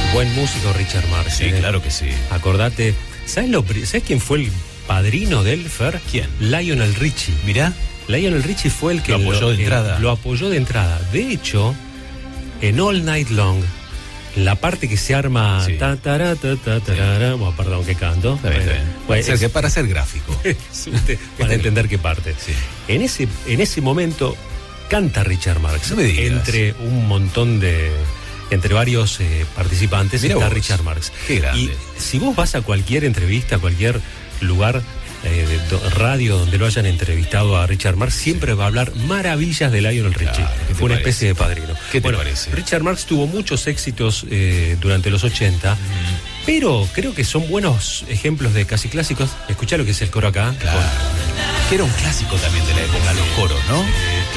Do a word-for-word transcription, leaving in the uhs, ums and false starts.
Buen músico Richard Marx. Sí, ¿eh? claro que sí. Acordate. ¿Sabes, lo, ¿Sabes quién fue el padrino de él, Fer? ¿Quién? Lionel Richie. Mirá. Lionel Richie fue el que Lo apoyó de el- entrada. Lo apoyó de entrada. De hecho, en All Night Long, la parte que se arma. Sí. Ta, tará, ta, ta, tarara, bueno, perdón, que canto. Está bien, está bien. Bueno, Ser- es- que para ser gráfico. Usted van a entender qué parte. Sí. En ese, en ese momento canta Richard Marx. No me digas. Entre un montón de. Entre varios eh, participantes Mirá está vos. Richard Marx. Qué grande. Y si vos vas a cualquier entrevista, a cualquier lugar eh, de do- radio donde lo hayan entrevistado a Richard Marx, siempre va a hablar maravillas de Lionel Richie. Claro, ¿qué te Fue una parece? especie de padrino. ¿Qué te Bueno, parece? Richard Marx tuvo muchos éxitos eh, durante los ochenta, pero creo que son buenos ejemplos de casi clásicos. Escuchá lo que es el coro acá. Claro. Que era un clásico también de la época, los coros, ¿no?